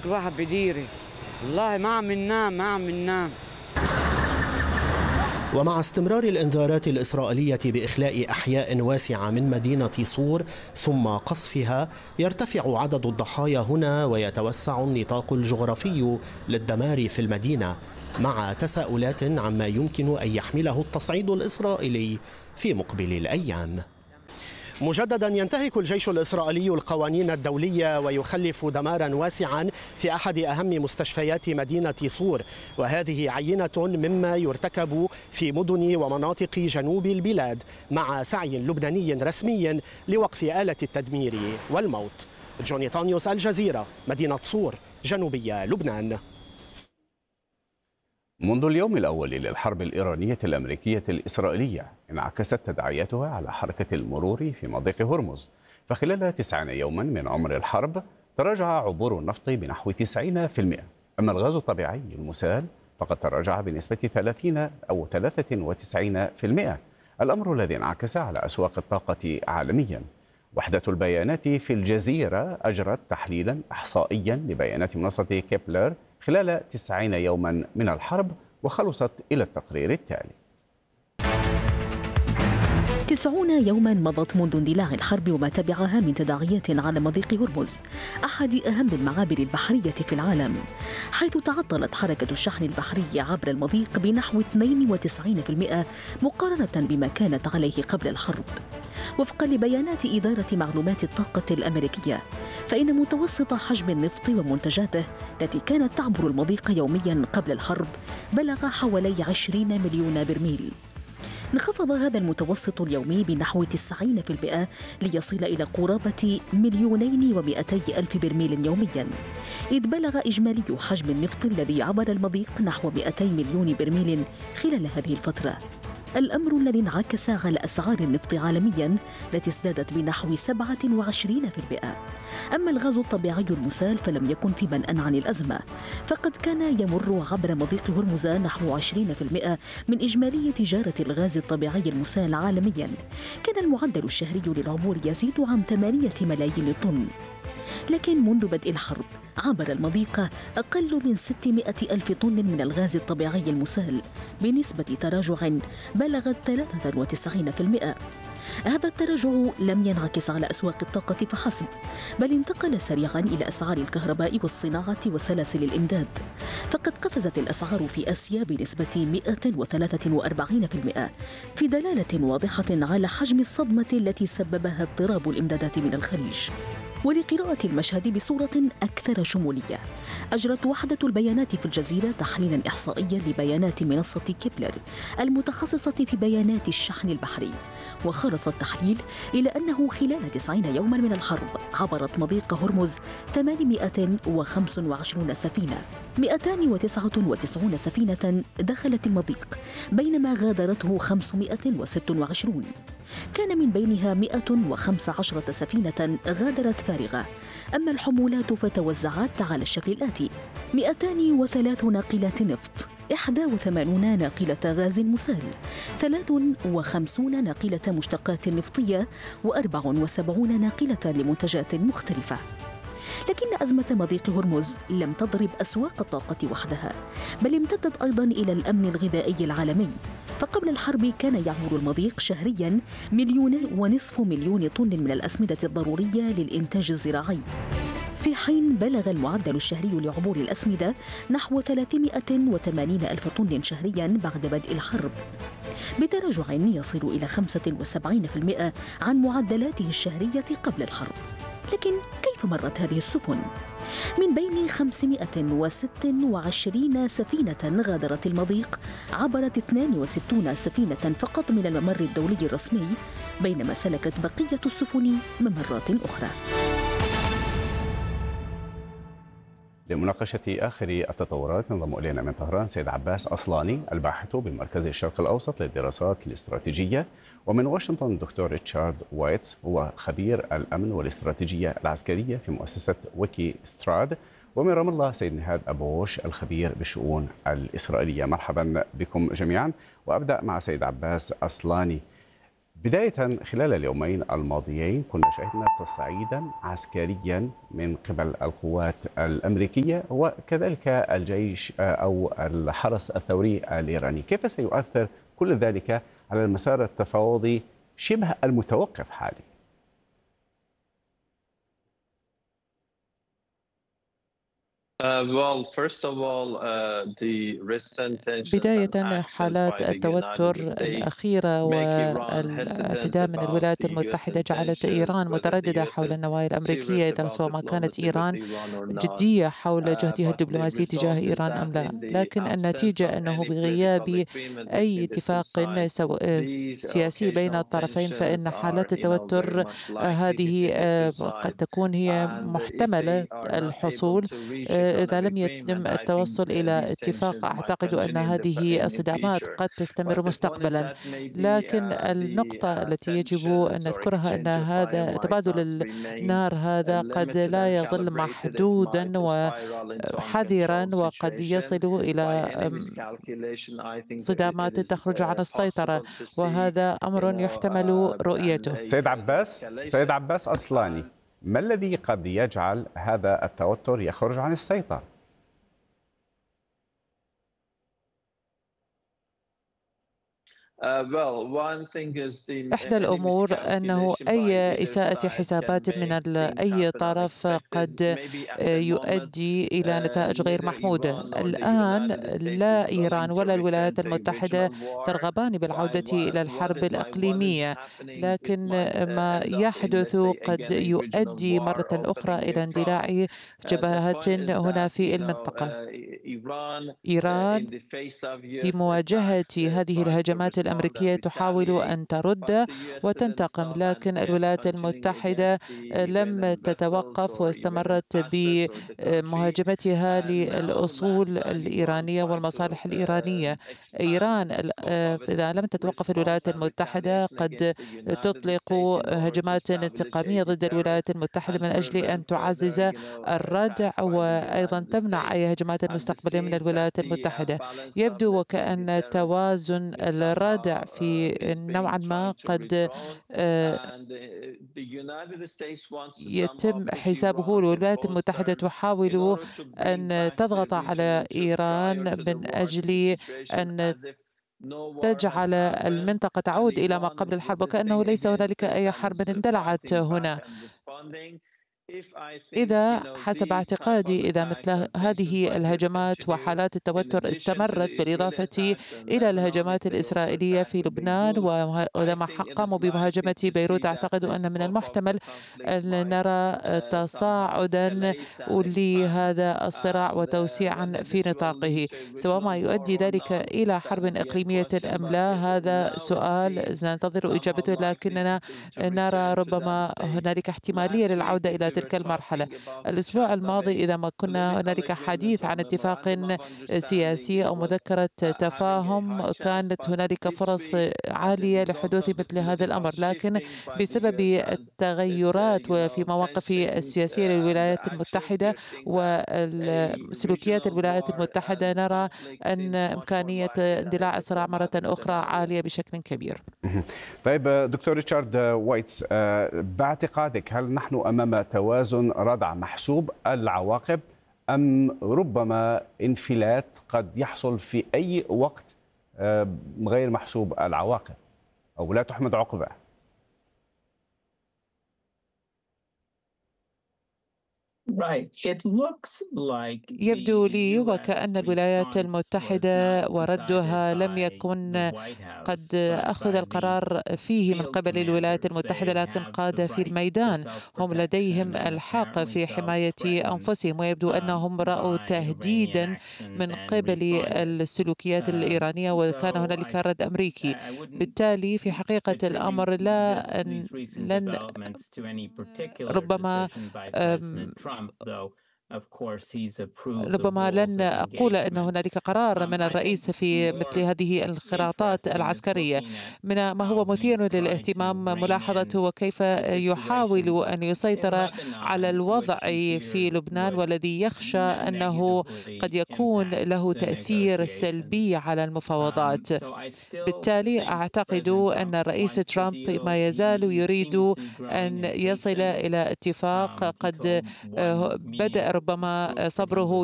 الواحد بديري، والله ما عم ننام. ومع استمرار الإنذارات الإسرائيلية بإخلاء أحياء واسعة من مدينة صور ثم قصفها، يرتفع عدد الضحايا هنا ويتوسع النطاق الجغرافي للدمار في المدينة، مع تساؤلات عما يمكن أن يحمله التصعيد الإسرائيلي في مقبل الأيام. مجددا ينتهك الجيش الإسرائيلي القوانين الدولية ويخلف دمارا واسعا في أحد أهم مستشفيات مدينة صور، وهذه عينة مما يرتكب في مدن ومناطق جنوب البلاد، مع سعي لبناني رسمي لوقف آلة التدمير والموت. جوني طانيوس، الجزيرة، مدينة صور، جنوبية لبنان. منذ اليوم الأول للحرب الإيرانية الأمريكية الإسرائيلية انعكست تداعياتها على حركة المرور في مضيق هرمز، فخلال 90 يوما من عمر الحرب تراجع عبور النفط بنحو 90%، أما الغاز الطبيعي المسال فقد تراجع بنسبة 30 أو 93%، الأمر الذي انعكس على أسواق الطاقة عالميا. وحدة البيانات في الجزيرة أجرت تحليلا إحصائيا لبيانات منصة كيبلر خلال 90 يوما من الحرب، وخلصت إلى التقرير التالي. 90 يوما مضت منذ اندلاع الحرب وما تبعها من تداعيات على مضيق هرمز، أحد أهم المعابر البحرية في العالم، حيث تعطلت حركة الشحن البحري عبر المضيق بنحو 92% مقارنة بما كانت عليه قبل الحرب. وفقا لبيانات إدارة معلومات الطاقة الأمريكية، فإن متوسط حجم النفط ومنتجاته التي كانت تعبر المضيق يوميا قبل الحرب بلغ حوالي 20 مليون برميل. انخفض هذا المتوسط اليومي بنحو 90% ليصل إلى قرابة 2,200,000 برميل يوميا، إذ بلغ إجمالي حجم النفط الذي عبر المضيق نحو 200 مليون برميل خلال هذه الفترة، الأمر الذي انعكس على أسعار النفط عالميا التي ازدادت بنحو 27%. أما الغاز الطبيعي المسال فلم يكن في منأى عن الأزمة، فقد كان يمر عبر مضيق هرمز نحو 20% من إجمالي تجارة الغاز الطبيعي المسال عالميا. كان المعدل الشهري للعبور يزيد عن 8 ملايين طن، لكن منذ بدء الحرب عبر المضيق أقل من 600,000 طن من الغاز الطبيعي المسال بنسبة تراجع بلغت 93%. هذا التراجع لم ينعكس على أسواق الطاقة فحسب، بل انتقل سريعا إلى أسعار الكهرباء والصناعة وسلاسل الإمداد، فقد قفزت الأسعار في آسيا بنسبة 143%، في دلالة واضحة على حجم الصدمة التي سببها اضطراب الإمدادات من الخليج. ولقراءة المشهد بصورة أكثر شمولية، أجرت وحدة البيانات في الجزيرة تحليلا إحصائيا لبيانات منصة كيبلر المتخصصة في بيانات الشحن البحري، وخلص التحليل إلى أنه خلال 90 يوما من الحرب عبرت مضيق هرمز 825 سفينة، 299 سفينة دخلت المضيق، بينما غادرته 526. كان من بينها 115 سفينة غادرت فارغة. أما الحمولات فتوزعت على الشكل الآتي: 203 ناقلات نفط، 81 ناقلة غاز مسال، 53 ناقلة مشتقات نفطية، و74 ناقلة لمنتجات مختلفة. لكن أزمة مضيق هرمز لم تضرب أسواق الطاقة وحدها، بل امتدت أيضا إلى الأمن الغذائي العالمي، فقبل الحرب كان يعبر المضيق شهريا 1.5 مليون طن من الأسمدة الضرورية للإنتاج الزراعي، في حين بلغ المعدل الشهري لعبور الأسمدة نحو 380,000 طن شهريا بعد بدء الحرب، بتراجع يصل إلى 75% عن معدلاته الشهرية قبل الحرب. لكن كيف مرت هذه السفن؟ من بين 526 سفينة غادرت المضيق، عبرت 62 سفينة فقط من الممر الدولي الرسمي، بينما سلكت بقية السفن ممرات أخرى. لمناقشة آخر التطورات انضم إلينا من طهران سيد عباس أصلاني، الباحث بمركز الشرق الأوسط للدراسات الاستراتيجية، ومن واشنطن الدكتور ريتشارد وايتس، هو خبير الأمن والاستراتيجية العسكرية في مؤسسة ويكي ستراد، ومن رام الله سيد نهاد أبوش الخبير بالشؤون الإسرائيلية. مرحبا بكم جميعا، وأبدأ مع سيد عباس أصلاني. بداية خلال اليومين الماضيين كنا شهدنا تصعيدا عسكريا من قبل القوات الأمريكية وكذلك الجيش أو الحرس الثوري الإيراني. كيف سيؤثر كل ذلك على المسار التفاوضي شبه المتوقف حاليا؟ بداية، حالات التوتر الأخيرة والاعتداء من الولايات المتحدة جعلت إيران مترددة حول النوايا الأمريكية إذا سواء ما كانت إيران جدية حول جهدها الدبلوماسي تجاه إيران أم لا. لكن النتيجة أنه بغياب أي اتفاق سياسي بين الطرفين فإن حالات التوتر هذه قد تكون هي محتملة الحصول إذا لم يتم التوصل إلى اتفاق. أعتقد أن هذه الصدامات قد تستمر مستقبلا، لكن النقطة التي يجب أن نذكرها أن هذا تبادل النار هذا قد لا يظل محدودا وحذرا وقد يصل إلى صدامات تخرج عن السيطرة، وهذا أمر يحتمل رؤيته. سيد عباس أصلاني، ما الذي قد يجعل هذا التوتر يخرج عن السيطرة؟ إحدى الأمور أنه أي إساءة حسابات من أي طرف قد يؤدي إلى نتائج غير محمودة. الآن لا إيران ولا الولايات المتحدة ترغبان بالعودة إلى الحرب الإقليمية، لكن ما يحدث قد يؤدي مرة أخرى إلى اندلاع جبهات هنا في المنطقة. إيران في مواجهة هذه الهجمات الأمريكية تحاول أن ترد وتنتقم، لكن الولايات المتحدة لم تتوقف واستمرت بمهاجمتها للأصول الإيرانية والمصالح الإيرانية. إيران إذا لم تتوقف الولايات المتحدة قد تطلق هجمات انتقامية ضد الولايات المتحدة من أجل أن تعزز الردع وأيضا تمنع أي هجمات مستقبلية من الولايات المتحدة. يبدو وكأن توازن الردع في نوعا ما قد يتم حسابه. الولايات المتحدة تحاول أن تضغط على إيران من أجل أن تجعل المنطقة تعود إلى ما قبل الحرب وكأنه ليس هنالك أي حرب اندلعت هنا. إذا حسب اعتقادي إذا مثل هذه الهجمات وحالات التوتر استمرت بالإضافة إلى الهجمات الإسرائيلية في لبنان وإذا ما قاموا بمهاجمة بيروت، أعتقد أن من المحتمل أن نرى تصاعدا لهذا الصراع وتوسيعا في نطاقه. سواء ما يؤدي ذلك إلى حرب إقليمية أم لا هذا سؤال ننتظر إجابته، لكننا نرى ربما هنالك احتمالية للعودة إلى تلك المرحلة. الأسبوع الماضي إذا ما كنا هنالك حديث عن اتفاق سياسي أو مذكرة تفاهم كانت هنالك فرص عالية لحدوث مثل هذا الأمر، لكن بسبب التغيرات وفي مواقف السياسية للولايات المتحدة وسلوكيات الولايات المتحدة نرى أن إمكانية اندلاع الصراع مرة أخرى عالية بشكل كبير. طيب دكتور ريتشارد وايتس، باعتقادك هل نحن أمام توازن ردع محسوب العواقب أم ربما انفلات قد يحصل في أي وقت غير محسوب العواقب أو لا تحمد عقباه؟ يبدو لي وكأن الولايات المتحدة وردها لم يكن قد أخذ القرار فيه من قبل الولايات المتحدة، لكن قادة في الميدان هم لديهم الحق في حماية أنفسهم، ويبدو أنهم رأوا تهديدا من قبل السلوكيات الإيرانية وكان هنالك رد أمريكي. بالتالي في حقيقة الأمر لن ربما ربما لن أقول أن هنالك قرار من الرئيس في مثل هذه الانخراطات العسكرية. من ما هو مثير للاهتمام ملاحظته كيف يحاول أن يسيطر على الوضع في لبنان، والذي يخشى أنه قد يكون له تأثير سلبي على المفاوضات. بالتالي أعتقد أن الرئيس ترامب ما يزال يريد أن يصل إلى اتفاق. قد بدأ ربما صبره